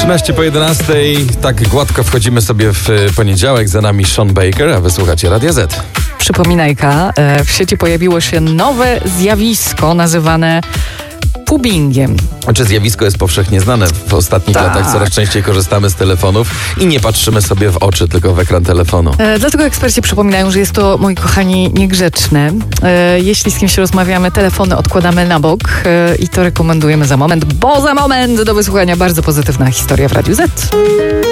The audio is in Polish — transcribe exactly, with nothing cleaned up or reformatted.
trzynaście po jedenastej. Tak gładko wchodzimy sobie w poniedziałek. Za nami Sean Baker, a wysłuchacie Radia Z. Przypominajka, w sieci pojawiło się nowe zjawisko nazywane pubbingiem. Czy zjawisko jest powszechnie znane? W ostatnich tak. latach coraz częściej korzystamy z telefonów i nie patrzymy sobie w oczy, tylko w ekran telefonu. E, dlatego eksperci przypominają, że jest to, moi kochani, niegrzeczne. E, jeśli z kimś rozmawiamy, telefony odkładamy na bok e, i to rekomendujemy za moment, bo za moment do wysłuchania bardzo pozytywna historia w Radiu Z.